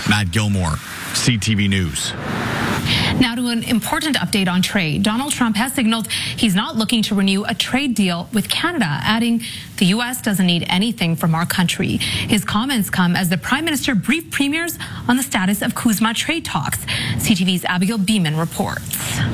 Matt Gilmore, CTV News. Now to an important update on trade. Donald Trump has signaled he's not looking to renew a trade deal with Canada, adding the U.S. doesn't need anything from our country. His comments come as the Prime Minister briefed premiers on the status of CUSMA trade talks. CTV's Abigail Beeman reports.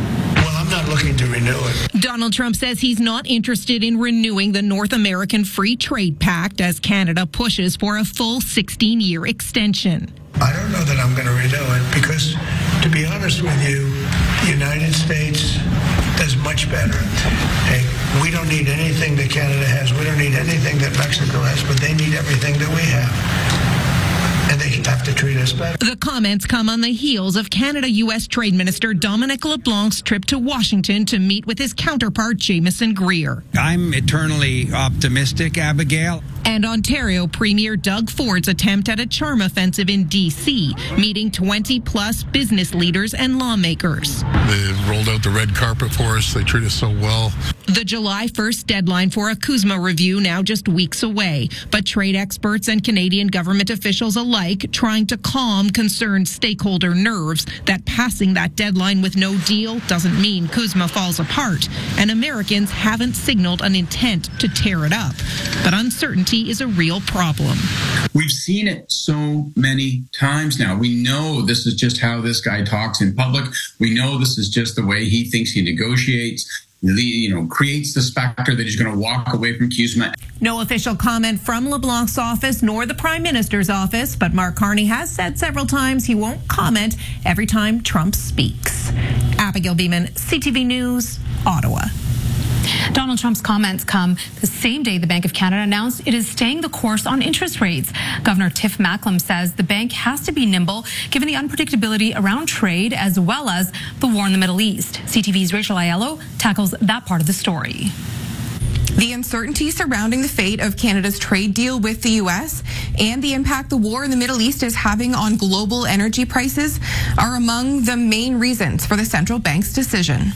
I'm not looking to renew it. Donald Trump says he's not interested in renewing the North American Free Trade Pact as Canada pushes for a full 16-year extension. I don't know that I'm going to renew it because, to be honest with you, the United States does much better. Hey, we don't need anything that Canada has. We don't need anything that Mexico has, but they need everything that we have. And they have to treat us better. The comments come on the heels of Canada-U.S. Trade Minister Dominic LeBlanc's trip to Washington to meet with his counterpart, Jameson Greer. I'm eternally optimistic, Abigail. And Ontario Premier Doug Ford's attempt at a charm offensive in D.C., meeting 20-plus business leaders and lawmakers. They rolled out the red carpet for us. They treat us so well. The July 1st deadline for a CUSMA review now just weeks away, but trade experts and Canadian government officials alike trying to calm concerned stakeholder nerves that passing that deadline with no deal doesn't mean CUSMA falls apart, and Americans haven't signaled an intent to tear it up. But uncertainty is a real problem. We've seen it so many times now. We know this is just how this guy talks in public. We know this is just the way he thinks he negotiates. Creates the specter that he's going to walk away from CUSMA. No official comment from LeBlanc's office nor the Prime Minister's office, but Mark Carney has said several times he won't comment every time Trump speaks. Abigail Beeman, CTV News, Ottawa. Donald Trump's comments come the same day the Bank of Canada announced it is staying the course on interest rates. Governor Tiff Macklem says the bank has to be nimble given the unpredictability around trade as well as the war in the Middle East. CTV's Rachel Aiello tackles that part of the story. The uncertainty surrounding the fate of Canada's trade deal with the U.S. and the impact the war in the Middle East is having on global energy prices are among the main reasons for the central bank's decision.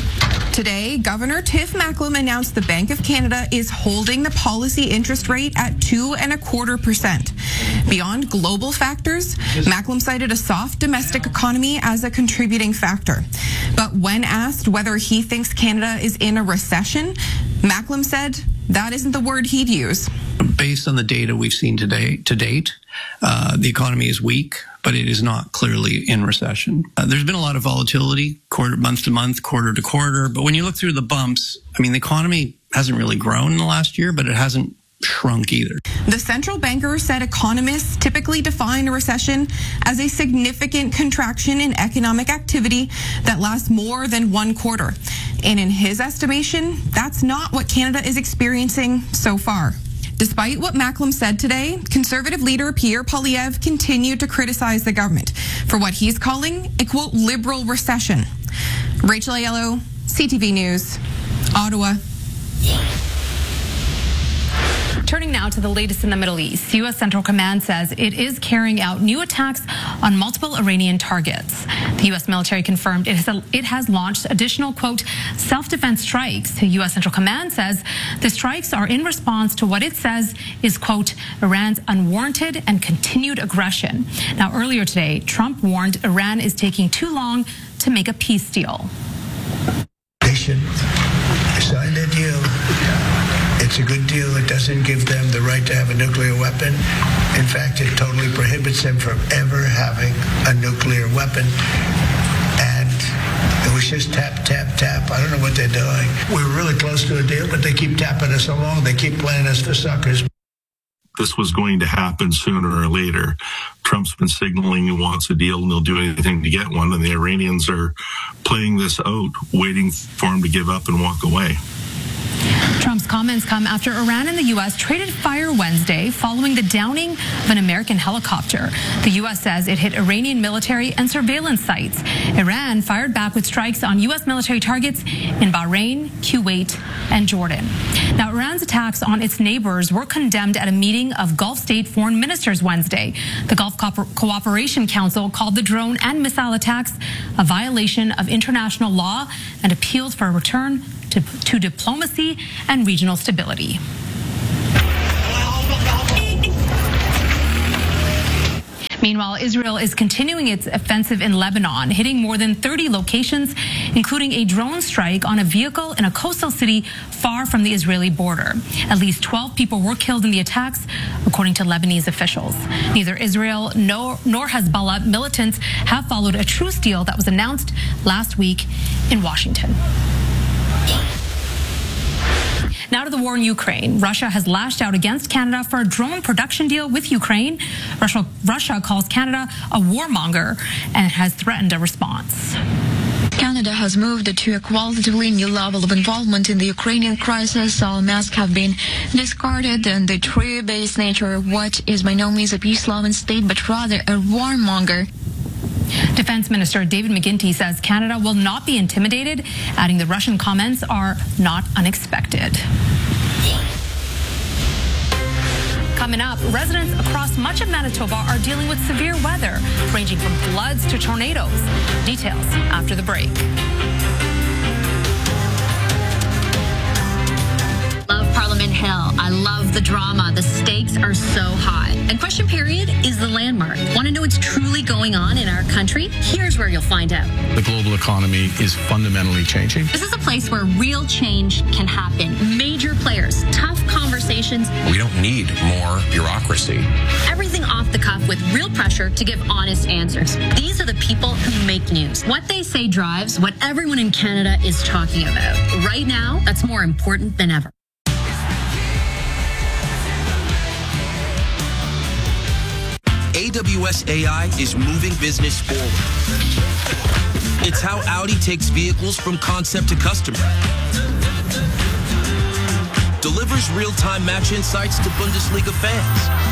Today, Governor Tiff Macklem announced the Bank of Canada is holding the policy interest rate at 2.25%. Beyond global factors, Macklem cited a soft domestic economy as a contributing factor. But when asked whether he thinks Canada is in a recession, Macklem said that isn't the word he'd use. Based on the data we've seen to date, the economy is weak, but it is not clearly in recession. There's been a lot of volatility, month to month, quarter to quarter. But when you look through the bumps, the economy hasn't really grown in the last year, but it hasn't shrunk either. The central banker said economists typically define a recession as a significant contraction in economic activity that lasts more than one quarter. And in his estimation, that's not what Canada is experiencing so far. Despite what Macklem said today, Conservative leader Pierre Poilievre continued to criticize the government for what he's calling a, quote, liberal recession. Rachel Aiello, CTV News, Ottawa. Turning now to the latest in the Middle East, U.S. Central Command says it is carrying out new attacks on multiple Iranian targets. The U.S. military confirmed it has launched additional, quote, self-defense strikes. The U.S. Central Command says the strikes are in response to what it says is, quote, Iran's unwarranted and continued aggression. Now, earlier today, Trump warned Iran is taking too long to make a peace deal. They should sign that deal. It's a good deal. It doesn't give them the right to have a nuclear weapon. In fact, it totally prohibits them from ever having a nuclear weapon. And it was just tap, tap, tap. I don't know what they're doing. We were really close to a deal, but they keep tapping us along. They keep playing us for suckers. This was going to happen sooner or later. Trump's been signaling he wants a deal and he'll do anything to get one. And the Iranians are playing this out, waiting for him to give up and walk away. Trump's comments come after Iran and the U.S. traded fire Wednesday following the downing of an American helicopter. The U.S. says it hit Iranian military and surveillance sites. Iran fired back with strikes on U.S. military targets in Bahrain, Kuwait, and Jordan. Now, Iran's attacks on its neighbors were condemned at a meeting of Gulf state foreign ministers Wednesday. The Gulf Cooperation Council called the drone and missile attacks a violation of international law and appealed for a return to diplomacy and regional stability. Meanwhile, Israel is continuing its offensive in Lebanon, hitting more than 30 locations, including a drone strike on a vehicle in a coastal city far from the Israeli border. At least 12 people were killed in the attacks, according to Lebanese officials. Neither Israel nor Hezbollah militants have followed a truce deal that was announced last week in Washington. Now to the war in Ukraine. Russia has lashed out against Canada for a drone production deal with Ukraine. Russia calls Canada a warmonger and has threatened a response. Canada has moved to a qualitatively new level of involvement in the Ukrainian crisis. All masks have been discarded, and the true-based nature of what is by no means a peace-loving state, but rather a warmonger. Defense Minister David McGuinty says Canada will not be intimidated, adding the Russian comments are not unexpected. Coming up, residents across much of Manitoba are dealing with severe weather, ranging from floods to tornadoes. Details after the break. Love Parliament Hill. I love the drama. The stakes are so high. And Question Period is the landmark. Want to know what's truly going on in our country? Here's where you'll find out. The global economy is fundamentally changing. This is a place where real change can happen. Major players, tough conversations. We don't need more bureaucracy. Everything off the cuff with real pressure to give honest answers. These are the people who make news. What they say drives what everyone in Canada is talking about. Right now, that's more important than ever. AWS AI is moving business forward. It's how Audi takes vehicles from concept to customer, delivers real-time match insights to Bundesliga fans,